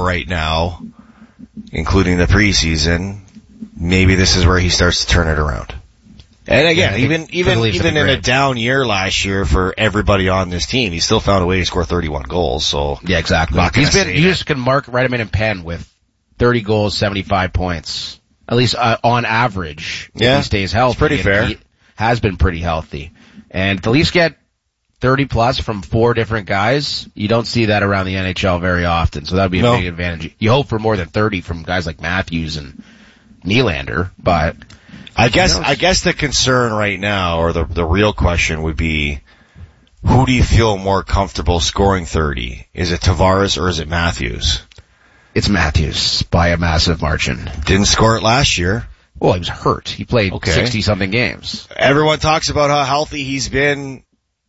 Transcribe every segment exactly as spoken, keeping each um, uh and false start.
for right now, including the preseason, maybe this is where he starts to turn it around. And again, yeah, even even even in a down year last year for everybody on this team, he still found a way to score thirty-one goals. So yeah, exactly. He's been you just can mark write him in a pen with thirty goals, seventy-five points, at least uh, on average. Yeah, if he stays healthy. It's pretty fair. He has been pretty healthy, and the Leafs get thirty plus from four different guys. You don't see that around the N H L very often, so that'd be a no. big advantage. You hope for more than thirty from guys like Matthews and Nylander, but. I guess, I guess the concern right now, or the, the real question would be, who do you feel more comfortable scoring thirty? Is it Tavares or is it Matthews? It's Matthews by a massive margin. Didn't score it last year. Well, he was hurt. He played okay. sixty something games. Everyone talks about how healthy he's been.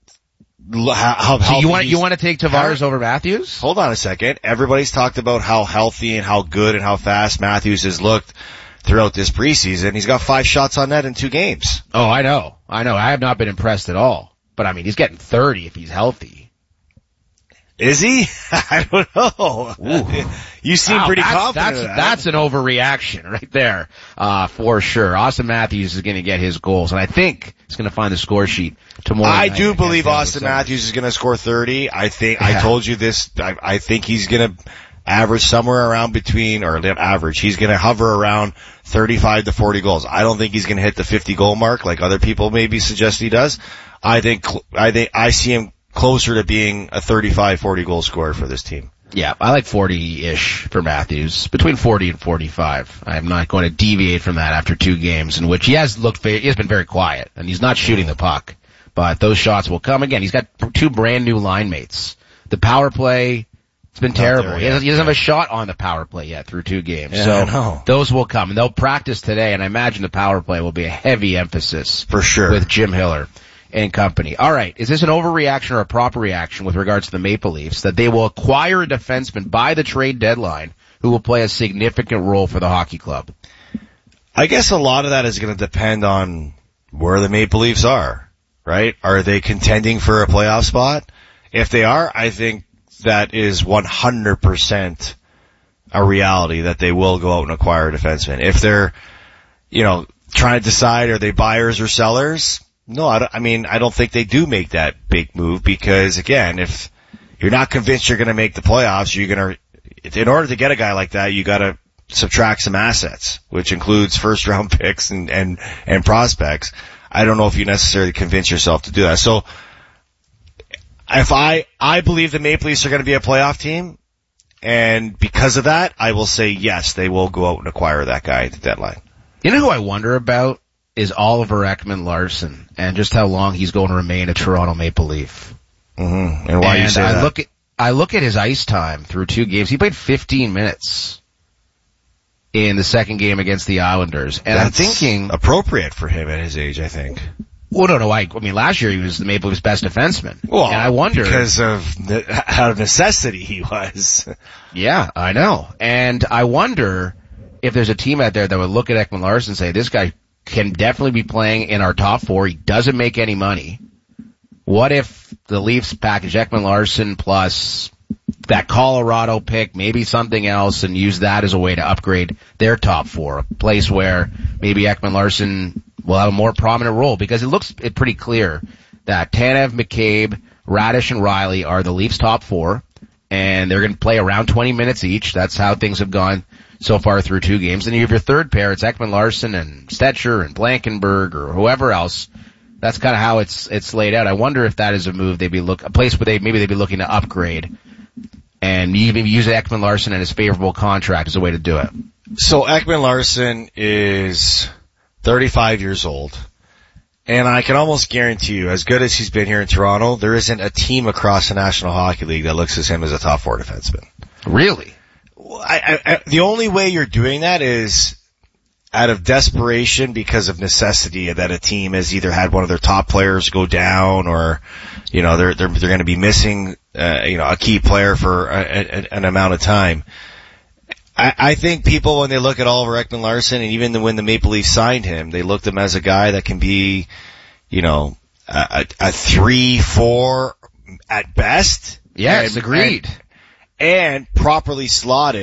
How so you want, you want to take Tavares how, over Matthews? Hold on a second. Everybody's talked about how healthy and how good and how fast Matthews has looked throughout this preseason. He's got five shots on net in two games. Oh, I know. I know. I have not been impressed at all. But I mean, he's getting thirty if he's healthy. Is he? I don't know. Ooh. You seem wow, pretty that's, confident that's, of that. That's an overreaction right there, uh, for sure. Austin Matthews is going to get his goals, and I think he's going to find the score sheet tomorrow. I do believe Austin Matthews is going to score thirty. I think, yeah. I told you this, I, I think he's going to average somewhere around between, or average, he's going to hover around thirty-five to forty goals. I don't think he's going to hit the fifty goal mark like other people maybe suggest he does. I think, I think, I see him closer to being a thirty-five, forty goal scorer for this team. Yeah, I like forty-ish for Matthews. Between forty and forty-five. I'm not going to deviate from that after two games in which he has looked, he has been very quiet, and he's not shooting the puck. But those shots will come again. He's got two brand new line mates. The power play, it's been terrible. There, yeah. He doesn't, he doesn't have a shot on the power play yet through two games. Yeah, so I know. Those will come, and they'll practice today, and I imagine the power play will be a heavy emphasis. For sure. With Jim Hiller and company. All right, is this an overreaction or a proper reaction with regards to the Maple Leafs that they will acquire a defenseman by the trade deadline who will play a significant role for the hockey club? I guess a lot of that is going to depend on where the Maple Leafs are, right? Are they contending for a playoff spot? If they are, I think that is one hundred percent a reality that they will go out and acquire a defenseman. If they're, you know, trying to decide are they buyers or sellers, no, I, don't, I mean, I don't think they do make that big move because, again, if you're not convinced you're going to make the playoffs, you're going to, in order to get a guy like that, you got to subtract some assets, which includes first round picks and, and, and prospects. I don't know if you necessarily convince yourself to do that. So, if I, I believe the Maple Leafs are going to be a playoff team, and because of that, I will say yes, they will go out and acquire that guy at the deadline. You know who I wonder about? Is Oliver Ekman-Larsson, and just how long he's going to remain a Toronto Maple Leaf. Mm-hmm. And why and you say I that? look at, I look at his ice time through two games. He played fifteen minutes in the second game against the Islanders. And That's I'm thinking appropriate for him at his age, I think. Well, no, no, I, I mean, last year he was the Maple Leafs' best defenseman. Well, and I wonder. Because of, out of necessity he was. Yeah, I know. And I wonder if there's a team out there that would look at Ekman-Larsson and say, this guy can definitely be playing in our top four. He doesn't make any money. What if the Leafs package Ekman-Larsson plus that Colorado pick, maybe something else, and use that as a way to upgrade their top four? A place where maybe Ekman-Larsson will have a more prominent role, because it looks pretty clear that Tanev, McCabe, Radish, and Riley are the Leafs' top four, and they're going to play around twenty minutes each. That's how things have gone so far through two games. And you have your third pair, it's Ekman-Larsson and Stetcher and Blankenberg or whoever else. That's kind of how it's it's laid out. I wonder if that is a move they'd be look a place where they maybe they'd be looking to upgrade and maybe use Ekman-Larsson and his favorable contract as a way to do it. So Ekman-Larsson is thirty-five years old, and I can almost guarantee you, as good as he's been here in Toronto, there isn't a team across the National Hockey League that looks at him as a top four defenseman. Really? I, I, I, the only way you're doing that is out of desperation because of necessity, that a team has either had one of their top players go down, or, you know, they're they're they're going to be missing, uh, you know, a key player for a, a, an amount of time. I, I think people, when they look at Oliver Ekman-Larsson, and even when the Maple Leafs signed him, they looked at him as a guy that can be, you know, a, a, a three, four at best. Yes, and, agreed. And, and properly slotted